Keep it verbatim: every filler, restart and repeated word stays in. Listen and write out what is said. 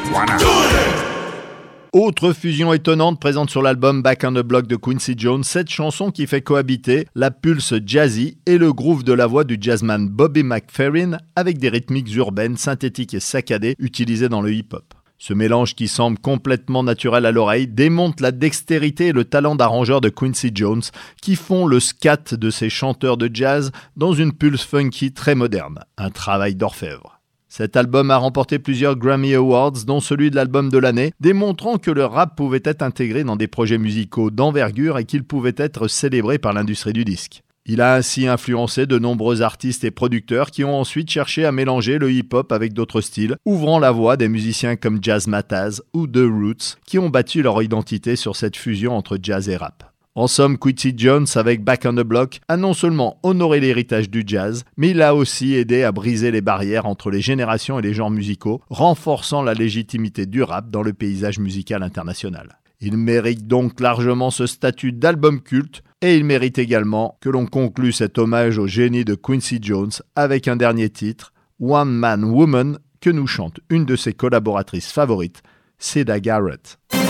Autre fusion étonnante présente sur l'album Back on the Block de Quincy Jones, cette chanson qui fait cohabiter la pulse jazzy et le groove de la voix du jazzman Bobby McFerrin avec des rythmiques urbaines, synthétiques et saccadées utilisées dans le hip-hop. Ce mélange qui semble complètement naturel à l'oreille démontre la dextérité et le talent d'arrangeur de Quincy Jones qui font le scat de ces chanteurs de jazz dans une pulse funky très moderne, un travail d'orfèvre. Cet album a remporté plusieurs Grammy Awards, dont celui de l'album de l'année, démontrant que le rap pouvait être intégré dans des projets musicaux d'envergure et qu'il pouvait être célébré par l'industrie du disque. Il a ainsi influencé de nombreux artistes et producteurs qui ont ensuite cherché à mélanger le hip-hop avec d'autres styles, ouvrant la voie des musiciens comme Jazz Mataz ou The Roots, qui ont bâti leur identité sur cette fusion entre jazz et rap. En somme, Quincy Jones, avec Back on the Block, a non seulement honoré l'héritage du jazz, mais il a aussi aidé à briser les barrières entre les générations et les genres musicaux, renforçant la légitimité du rap dans le paysage musical international. Il mérite donc largement ce statut d'album culte, et il mérite également que l'on conclue cet hommage au génie de Quincy Jones avec un dernier titre, One Man Woman, que nous chante une de ses collaboratrices favorites, Siedah Garrett.